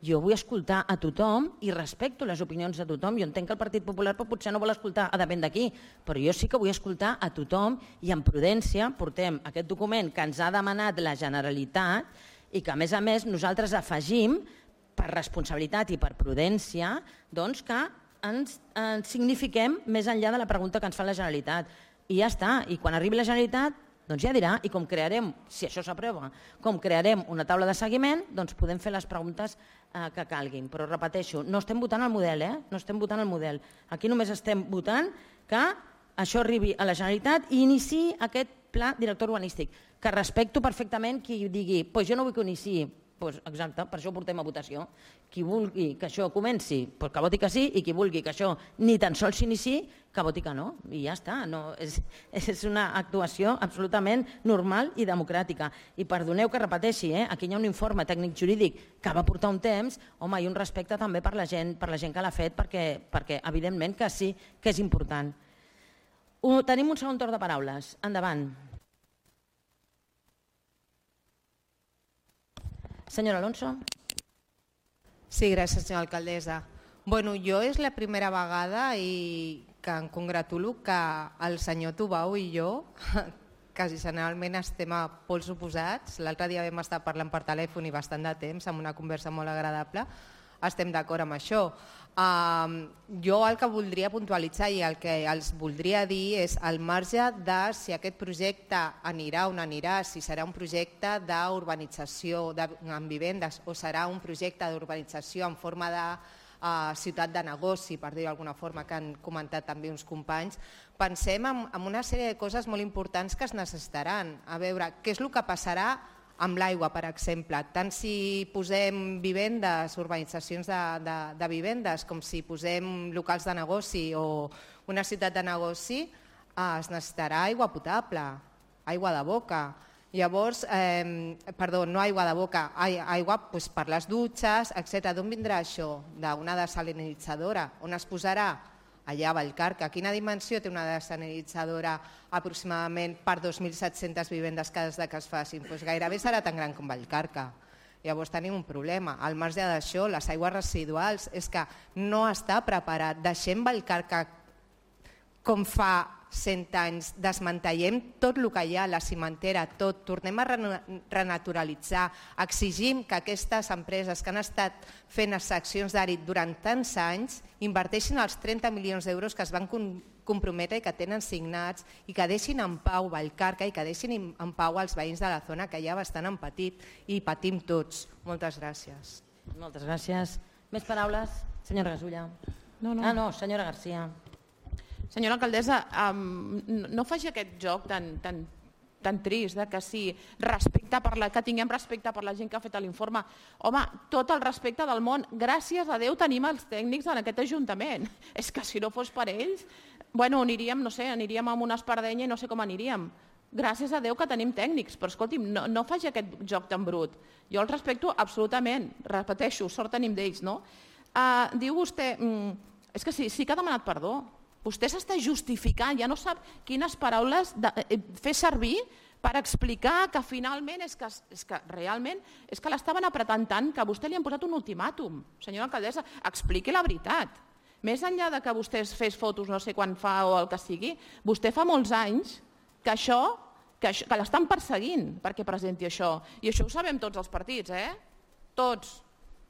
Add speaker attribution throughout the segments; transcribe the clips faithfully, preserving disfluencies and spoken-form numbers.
Speaker 1: jo vull escoltar a tothom i respecto les opinions de tothom. Jo entenc que el Partit Popular potser no vol escoltar a depèn d'aquí, però jo sí que vull escoltar a tothom i en prudència portem aquest document que ens ha demanat la Generalitat i que a més a més nosaltres afegim per responsabilitat i per prudència doncs, que ens, ens signifiquem més enllà de la pregunta que ens fa la Generalitat. I ja està, i quan arribi la Generalitat doncs ja dirà, i com crearem, si això s'aprova, com crearem una taula de seguiment, doncs podem fer les preguntes eh, que calguin. Però repeteixo, no estem votant el model, eh? no estem votant el model. Aquí només estem votant que això arribi a la Generalitat i iniciï aquest pla director urbanístic, que respecto perfectament qui digui, pues jo no vull que ho iniciï. Pues exacte, per això ho portem a votació. Qui vulgui que això comenci, pues que voti que sí, i qui vulgui que això ni tan sols s'iniciï, que voti que no. I ja està, no, és, és una actuació absolutament normal i democràtica. I perdoneu que repeteixi, eh? Aquí hi ha un informe tècnic jurídic que va portar un temps, home, i un respecte també per la gent, per la gent que l'ha fet, perquè, perquè evidentment que sí que és important. Uh, tenim un segon torn de paraules. Endavant. Senyora Alonso.
Speaker 2: Sí, gràcies, senyora alcaldessa. Bueno, jo és la primera vegada i que em congratulo que el senyor Tubau i jo, quasi generalment estem a pols oposats, l'altre dia vam estar parlant per telèfon i bastant de temps, amb una conversa molt agradable, estem d'acord amb això. Uh, jo el que voldria puntualitzar i el que els voldria dir és el marge de si aquest projecte anirà o no anirà, si serà un projecte d'urbanització en vivendes o serà un projecte d'urbanització en forma de uh, ciutat de negoci, per dir-ho d'alguna forma, que han comentat també uns companys. Pensem en, en una sèrie de coses molt importants que es necessitaran. A veure, què és el que passarà amb l'aigua, per exemple, tant si posem vivendes, urbanitzacions de, de, de vivendes, com si posem locals de negoci o una ciutat de negoci, eh, es necessitarà aigua potable, aigua de boca. Llavors, eh, perdó, no aigua de boca, aigua doncs, per les dutxes, etcètera. D'on vindrà això? D'una desalinitzadora, on es posarà? Allà a Vallcarca. Quina dimensió té una desalinitzadora aproximadament per dos mil set-centes vivendes cada que es facin? Doncs gairebé serà tan gran com Vallcarca. Llavors tenim un problema. Al marge d'això, les aigües residuals és que no està preparat. Deixem Vallcarca com fa cent anys, desmantellem tot el que hi ha, la cimentera, tot, tornem a renaturalitzar, exigim que aquestes empreses que han estat fent extraccions d'àrid durant tants anys inverteixin els trenta milions d'euros que es van comprometre i que tenen signats i que deixin en pau Vallcarca i que deixin en pau els veïns de la zona que ja bastant han patit i patim tots. Moltes gràcies.
Speaker 1: Moltes gràcies. Més paraules? Senyora Gasulla.
Speaker 3: No, no.
Speaker 1: Ah, no, senyora Garcia.
Speaker 3: Senyora alcaldessa, um, no faci aquest joc tan, tan, tan trist de que, sí, respecte per la, que tinguem respecte per la gent que ha fet l'informe. Home, tot el respecte del món. Gràcies a Déu tenim els tècnics en aquest Ajuntament. És que si no fos per ells, bueno, aniríem, no sé, aniríem amb una espardenya i no sé com aniríem. Gràcies a Déu que tenim tècnics, però escolti'm, no, no faci aquest joc tan brut. Jo el respecto absolutament, repeteixo, sort tenim d'ells, no? Uh, diu vostè, mm, és que sí, sí que ha demanat perdó. Vostè s'està justificant, ja no sap quines paraules de, eh, fer servir per explicar que finalment és que, és que realment és que l'estaven apretant tant que a vostè li han posat un ultimàtum. Senyora alcaldessa, expliqui la veritat. Més enllà de que vostè fes fotos no sé quan fa o el que sigui, vostè fa molts anys que això, que, això, que l'estan perseguint perquè presenti això. I això ho sabem tots els partits, eh? Tots.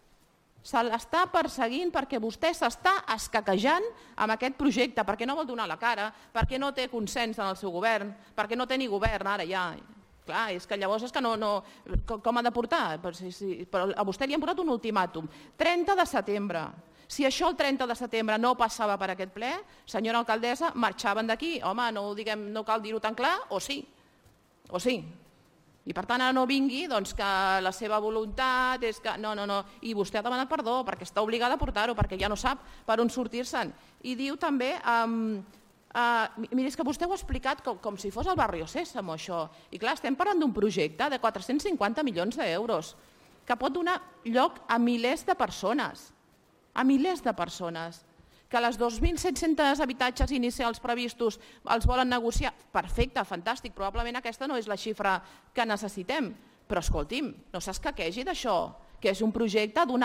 Speaker 3: Se l'està perseguint perquè vostè s'està escaquejant amb aquest projecte, perquè no vol donar la cara, perquè no té consens en el seu govern, perquè no té ni govern ara ja. Clar, és que llavors és que no... no com ha de portar? Però, sí, sí, però a vostè li han posat un ultimàtum. trenta de setembre. Si això el trenta de setembre no passava per aquest ple, senyora alcaldessa, marxaven d'aquí. Home, no, diguem, no cal dir-ho tan clar, o sí. O sí. I per tant ara no vingui doncs, que la seva voluntat és que... No, no, no. I vostè ha demanat perdó perquè està obligada a portar-ho, perquè ja no sap per on sortir-se'n. I diu també... Um, uh, miri, és que vostè ho ha explicat com, com si fos el Barrio Sésamo, això. I clar, estem parlant d'un projecte de quatre-cents cinquanta milions d'euros que pot donar lloc a milers de persones. A milers de persones. Que les dos mil set-cents habitatges inicials previstos els volen negociar, perfecte, fantàstic, probablement aquesta no és la xifra que necessitem, però escolti'm, no s'escaquegi d'això, que és un projecte d'una